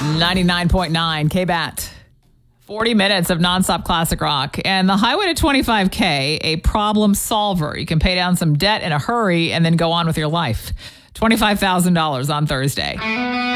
99.9 KBAT. 40 minutes of nonstop classic rock. And the highway to 25K, a problem solver. You can pay down some debt in a hurry and then go on with your life. $25,000 on Thursday.